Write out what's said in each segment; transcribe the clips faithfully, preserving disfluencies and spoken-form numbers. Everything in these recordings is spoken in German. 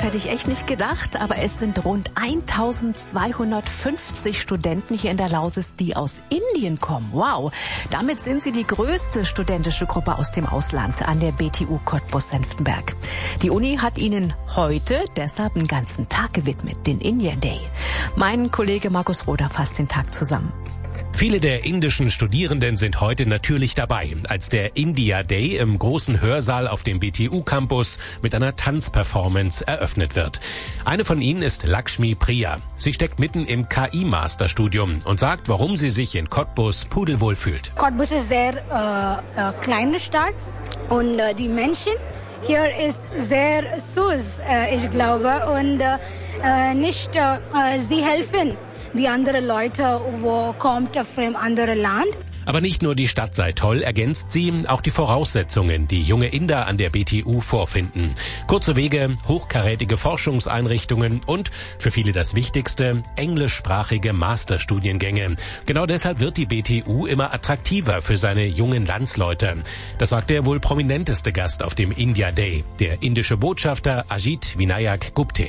das hätte ich echt nicht gedacht, aber es sind rund eintausendzweihundertfünfzig Studenten hier in der Lausitz, die aus Indien kommen. Wow, damit sind sie die größte studentische Gruppe aus dem Ausland an der B T U Cottbus-Senftenberg. Die Uni hat ihnen heute deshalb einen ganzen Tag gewidmet, den India Day. Mein Kollege Markus Roder fasst den Tag zusammen. Viele der indischen Studierenden sind heute natürlich dabei, als der India Day im großen Hörsaal auf dem B T U-Campus mit einer Tanzperformance eröffnet wird. Eine von ihnen ist Lakshmi Priya. Sie steckt mitten im K I-Masterstudium und sagt, warum sie sich in Cottbus pudelwohl fühlt. Cottbus ist sehr äh, äh, kleine Stadt und äh, die Menschen hier ist sehr süß, äh, ich glaube, und äh, nicht, äh, sie helfen die anderen Leute, wo kommt von anderen Land. Aber nicht nur die Stadt sei toll, ergänzt sie, auch die Voraussetzungen, die junge Inder an der B T U vorfinden. Kurze Wege, hochkarätige Forschungseinrichtungen und, für viele das Wichtigste, englischsprachige Masterstudiengänge. Genau deshalb wird die B T U immer attraktiver für seine jungen Landsleute. Das sagt der wohl prominenteste Gast auf dem India Day, der indische Botschafter Ajit Vinayak Gupte.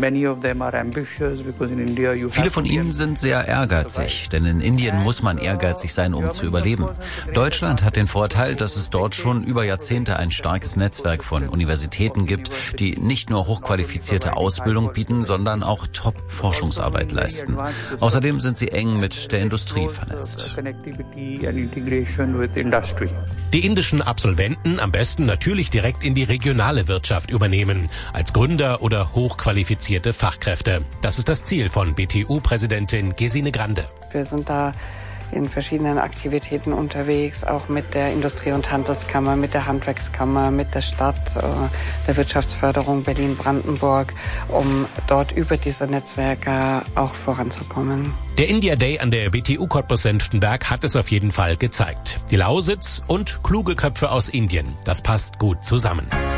Viele von ihnen sind sehr ehrgeizig, denn in Indien muss man ehrgeizig sein, um zu überleben. Deutschland hat den Vorteil, dass es dort schon über Jahrzehnte ein starkes Netzwerk von Universitäten gibt, die nicht nur hochqualifizierte Ausbildung bieten, sondern auch Top-Forschungsarbeit leisten. Außerdem sind sie eng mit der Industrie vernetzt. Die indischen Absolventen am besten natürlich direkt in die regionale Wirtschaft übernehmen, als Gründer oder hochqualifizierte Fachkräfte. Das ist das Ziel von B T U-Präsidentin Gesine Grande. Wir sind da in verschiedenen Aktivitäten unterwegs, auch mit der Industrie- und Handelskammer, mit der Handwerkskammer, mit der Stadt, der Wirtschaftsförderung Berlin-Brandenburg, um dort über diese Netzwerke auch voranzukommen. Der India Day an der B T U Cottbus-Senftenberg hat es auf jeden Fall gezeigt. Die Lausitz und kluge Köpfe aus Indien, das passt gut zusammen.